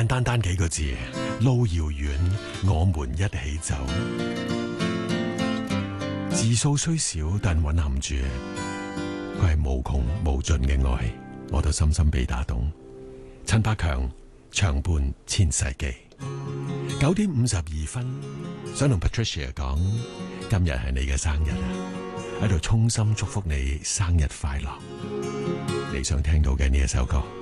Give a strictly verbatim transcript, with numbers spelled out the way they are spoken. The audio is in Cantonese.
簡單單幾個字，路遙遠，我們一起走。字數雖少，但蘊含住佢係無窮無盡嘅愛，我都深深被打動。陳百強唱伴千世紀。九點五十二分，想同 Patricia 講，今日係你嘅生日啊！喺度衷心祝福你生日快樂。你想聽到嘅呢一首歌。